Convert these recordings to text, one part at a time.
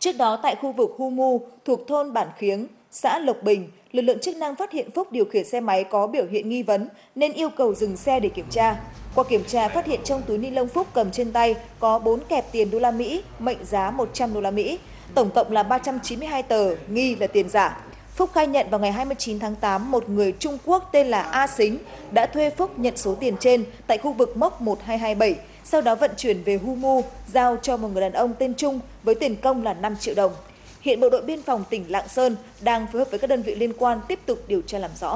Trước đó tại khu vực Hu Mu thuộc thôn Bản Khiếng, xã Lộc Bình, lực lượng chức năng phát hiện Phúc điều khiển xe máy có biểu hiện nghi vấn nên yêu cầu dừng xe để kiểm tra. Qua kiểm tra phát hiện trong túi ni lông Phúc cầm trên tay có 4 kẹp tiền đô la Mỹ mệnh giá 100 đô la Mỹ, tổng cộng là 392 tờ nghi là tiền giả. Phúc khai nhận vào ngày 29 tháng 8, một người Trung Quốc tên là A Xính đã thuê Phúc nhận số tiền trên tại khu vực mốc 1227, sau đó vận chuyển về Hu Mu, giao cho một người đàn ông tên Trung với tiền công là 5 triệu đồng. Hiện Bộ đội Biên phòng tỉnh Lạng Sơn đang phối hợp với các đơn vị liên quan tiếp tục điều tra làm rõ.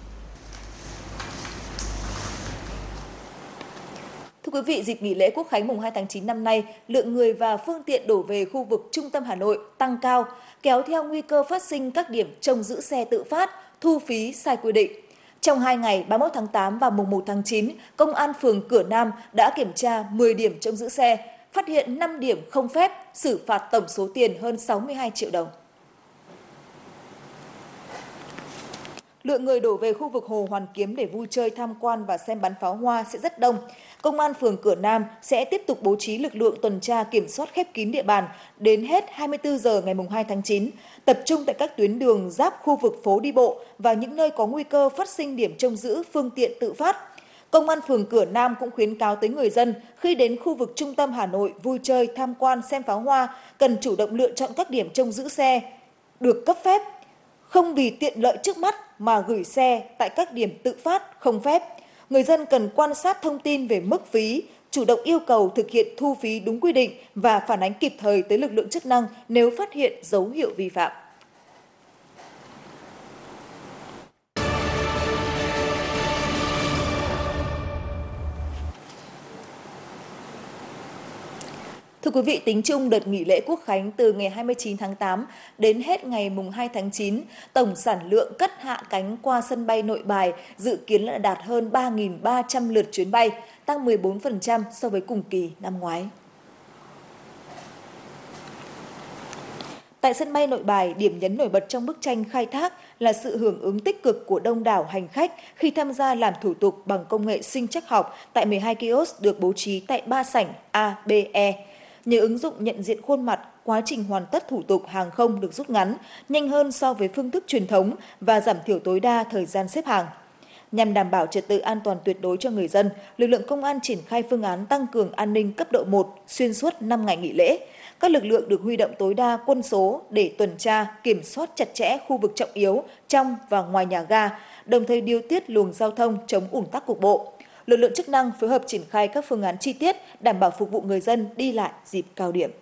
Thưa quý vị, dịp nghỉ lễ Quốc khánh mùng 2 tháng 9 năm nay, lượng người và phương tiện đổ về khu vực trung tâm Hà Nội tăng cao, kéo theo nguy cơ phát sinh các điểm trông giữ xe tự phát, thu phí sai quy định. Trong 2 ngày 31 tháng 8 và mùng 1 tháng 9, Công an phường Cửa Nam đã kiểm tra 10 điểm trông giữ xe, phát hiện 5 điểm không phép, xử phạt tổng số tiền hơn 62 triệu đồng. Lượng người đổ về khu vực Hồ Hoàn Kiếm để vui chơi, tham quan và xem bắn pháo hoa sẽ rất đông. Công an phường Cửa Nam sẽ tiếp tục bố trí lực lượng tuần tra kiểm soát khép kín địa bàn đến hết 24 giờ ngày 2 tháng 9, tập trung tại các tuyến đường giáp khu vực phố đi bộ và những nơi có nguy cơ phát sinh điểm trông giữ phương tiện tự phát. Công an phường Cửa Nam cũng khuyến cáo tới người dân khi đến khu vực trung tâm Hà Nội vui chơi, tham quan, xem pháo hoa cần chủ động lựa chọn các điểm trông giữ xe được cấp phép, không vì tiện lợi trước mắt mà gửi xe tại các điểm tự phát không phép. Người dân cần quan sát thông tin về mức phí, chủ động yêu cầu thực hiện thu phí đúng quy định và phản ánh kịp thời tới lực lượng chức năng nếu phát hiện dấu hiệu vi phạm. Thưa quý vị, tính chung đợt nghỉ lễ Quốc khánh từ ngày 29 tháng 8 đến hết ngày mùng 2 tháng 9, tổng sản lượng cất hạ cánh qua sân bay Nội Bài dự kiến là đạt hơn 3.300 lượt chuyến bay, tăng 14% so với cùng kỳ năm ngoái. Tại sân bay Nội Bài, điểm nhấn nổi bật trong bức tranh khai thác là sự hưởng ứng tích cực của đông đảo hành khách khi tham gia làm thủ tục bằng công nghệ sinh trắc học tại 12 kiosk được bố trí tại 3 sảnh A, B, E. Nhờ ứng dụng nhận diện khuôn mặt, quá trình hoàn tất thủ tục hàng không được rút ngắn, nhanh hơn so với phương thức truyền thống và giảm thiểu tối đa thời gian xếp hàng. Nhằm đảm bảo trật tự an toàn tuyệt đối cho người dân, lực lượng công an triển khai phương án tăng cường an ninh cấp độ 1 xuyên suốt 5 ngày nghỉ lễ. Các lực lượng được huy động tối đa quân số để tuần tra, kiểm soát chặt chẽ khu vực trọng yếu trong và ngoài nhà ga, đồng thời điều tiết luồng giao thông chống ùn tắc cục bộ. Lực lượng chức năng phối hợp triển khai các phương án chi tiết đảm bảo phục vụ người dân đi lại dịp cao điểm.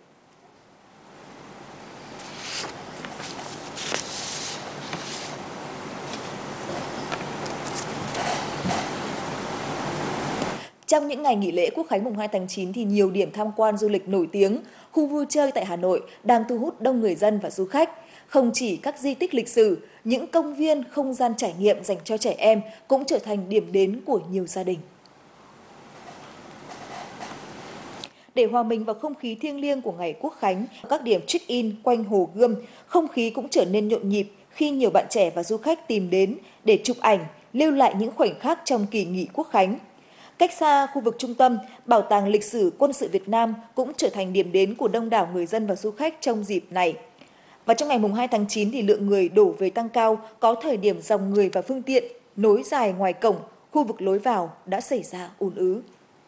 Trong những ngày nghỉ lễ Quốc khánh mùng 2 tháng 9 thì nhiều điểm tham quan du lịch nổi tiếng, khu vui chơi tại Hà Nội đang thu hút đông người dân và du khách. Không chỉ các di tích lịch sử, những công viên, không gian trải nghiệm dành cho trẻ em cũng trở thành điểm đến của nhiều gia đình. Để hòa mình vào không khí thiêng liêng của ngày Quốc khánh, các điểm check-in quanh Hồ Gươm, không khí cũng trở nên nhộn nhịp khi nhiều bạn trẻ và du khách tìm đến để chụp ảnh, lưu lại những khoảnh khắc trong kỳ nghỉ Quốc khánh. Cách xa khu vực trung tâm, Bảo tàng Lịch sử Quân sự Việt Nam cũng trở thành điểm đến của đông đảo người dân và du khách trong dịp này. Và trong ngày mùng 2 tháng 9 thì lượng người đổ về tăng cao, có thời điểm dòng người và phương tiện nối dài ngoài cổng, khu vực lối vào đã xảy ra ùn ứ.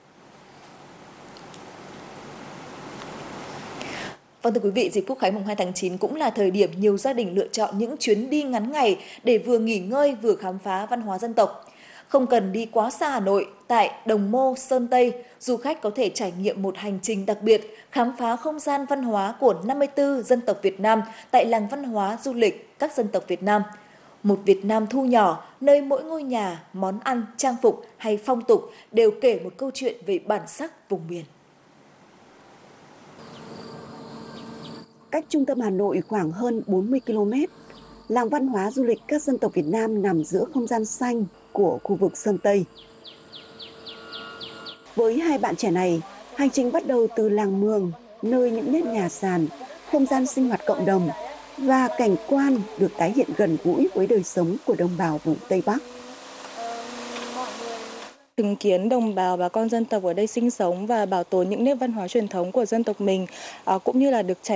Vâng, thưa quý vị, dịp Quốc khánh mùng 2 tháng 9 cũng là thời điểm nhiều gia đình lựa chọn những chuyến đi ngắn ngày để vừa nghỉ ngơi vừa khám phá văn hóa dân tộc. Không cần đi quá xa Hà Nội, tại Đồng Mô, Sơn Tây, du khách có thể trải nghiệm một hành trình đặc biệt, khám phá không gian văn hóa của 54 dân tộc Việt Nam tại làng văn hóa du lịch các dân tộc Việt Nam. Một Việt Nam thu nhỏ, nơi mỗi ngôi nhà, món ăn, trang phục hay phong tục đều kể một câu chuyện về bản sắc vùng miền. Cách trung tâm Hà Nội khoảng hơn 40 km, làng văn hóa du lịch các dân tộc Việt Nam nằm giữa không gian xanh của khu vực Sơn Tây. Với hai bạn trẻ này, hành trình bắt đầu từ làng Mường, nơi những nếp nhà sàn, không gian sinh hoạt cộng đồng và cảnh quan được tái hiện gần gũi với đời sống của đồng bào vùng Tây Bắc. Chứng kiến đồng bào bà con dân tộc ở đây sinh sống và bảo tồn những nét văn hóa truyền thống của dân tộc mình, cũng như là được trải